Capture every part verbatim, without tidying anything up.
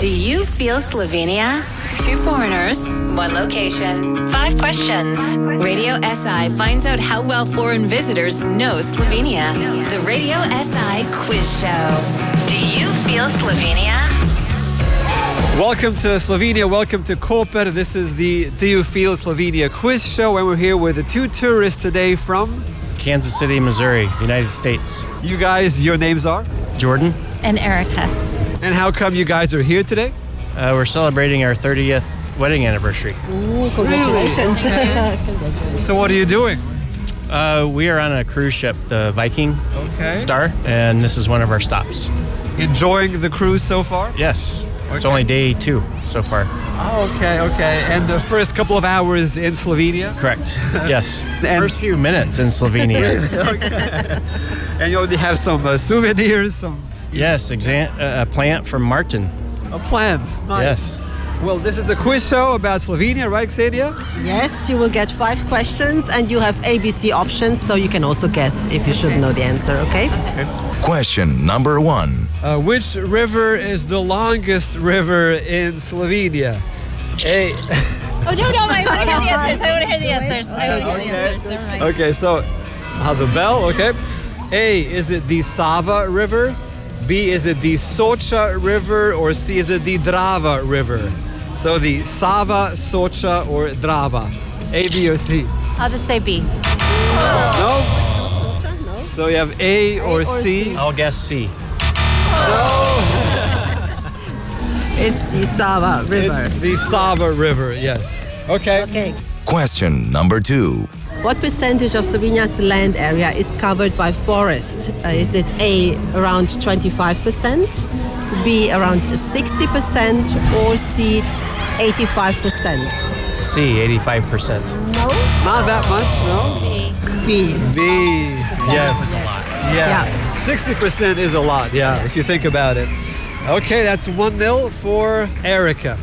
Do you feel Slovenia? Two foreigners, one location, five questions. Radio S I finds out how well foreign visitors know Slovenia. The Radio S I Quiz Show. Do you feel Slovenia? Welcome to Slovenia, welcome to Koper. This is the Do You Feel Slovenia Quiz Show, and we're here with the two tourists today from Kansas City, Missouri, United States. You guys, your names are? Jordan. And Erica. And how come you guys are here today? Uh, we're celebrating our thirtieth wedding anniversary. Ooh, congratulations. Congratulations. So what are you doing? Uh, we are on a cruise ship, the Viking Okay. Star, and this is one of our stops. Enjoying the cruise so far? Yes, it's Okay. only day two so far. Oh, okay, okay. And the first couple of hours in Slovenia? Correct, yes. And- First few minutes in Slovenia. Okay. And you already have some uh, souvenirs, some Yes, exa- uh, a plant from Martin. uh, plans. Nice. Yes. Well, this is a quiz show about Slovenia, right, Xenia? Yes, you will get five questions and you have A B C options, so you can also guess if you should know the answer, okay? Question number one. Uh, which river is the longest river in Slovenia? A. Oh, no, no, I want to hear the answers. I want to hear the answers. I want to hear the answers. Never mind. Okay, so uh, the bell, okay. A, is it the Sava River? B, is it the Socha River? Or C, is it the Drava River? So the Sava, Socha, or Drava? A, B, or C? I'll just say B. No? No? So you have A or, or C? C. I'll guess C. It's the Sava River. It's the Sava River, yes. Okay. Okay. Question number two. What percentage of Slovenia's land area is covered by forest? Uh, is it A, around twenty-five percent, B, around sixty percent, or C, eighty-five percent? C, eighty-five percent. No? Not that much, no? B. B, yes. Yeah. Yeah. sixty percent is a lot, yeah, if you think about it. Okay, that's one nil for Erica.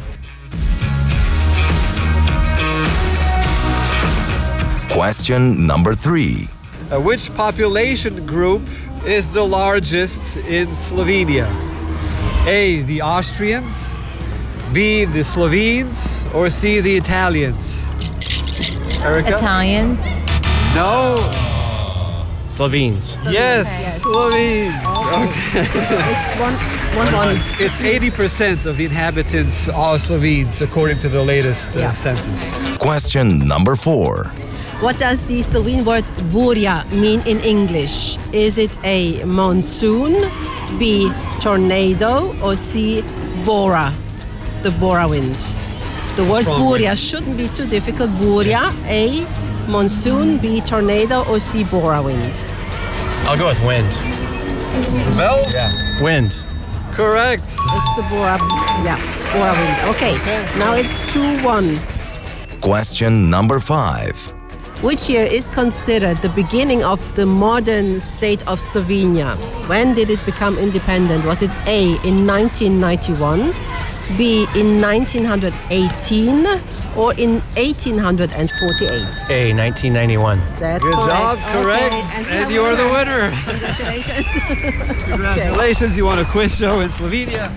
Question number three. Uh, which population group is the largest in Slovenia? A, the Austrians, B, the Slovenes, or C, the Italians? Erica? Italians. No. Slovenes. Yes, Slovenes. Okay. It's one, one, one. It's eighty percent of the inhabitants are Slovenes, according to the latest uh, Yeah. census. Question number four. What does the Slovene word burja mean in English? Is it A, monsoon, B, tornado, or C, bora, the bora wind? The word wrong burja shouldn't be too difficult. Burja, A, monsoon, B, tornado, or C, bora wind? I'll go with wind. The bell? Yeah. Wind. Correct. It's the bora, yeah, bora wind. Okay, Okay, now it's two one. Question number five. Which year is considered the beginning of the modern state of Slovenia? When did it become independent? Was it A, in nineteen ninety-one, B, in nineteen eighteen, or in eighteen forty-eight? A, nineteen ninety-one. That's Good correct. job, correct. Okay, And we you are have the a winner. Congratulations. Congratulations, you won a quiz show in Slovenia.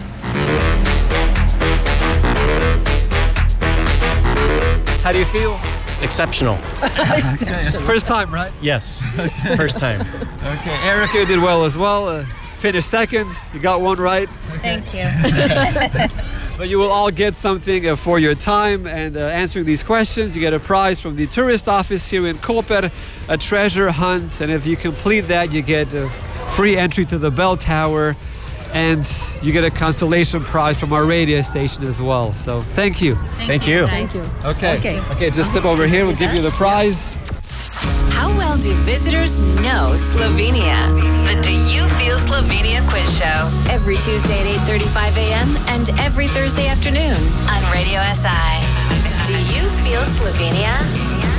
How do you feel? Exceptional. It's first time, right? Yes. First time. Okay, Erica, you did well as well. Uh, finished second. You got one right. Thank you. But you will all get something uh, for your time and uh, answering these questions. You get a prize from the tourist office here in Koper, a treasure hunt. And if you complete that, you get a free entry to the bell tower. And you get a consolation prize from our radio station as well. So thank you. Thank you. Thank you. Okay. Okay. Okay, just step over here. We'll give you the prize. How well do visitors know Slovenia? The Do You Feel Slovenia Quiz Show. Every Tuesday at eight thirty-five a.m. and every Thursday afternoon on Radio S I. Do you feel Slovenia?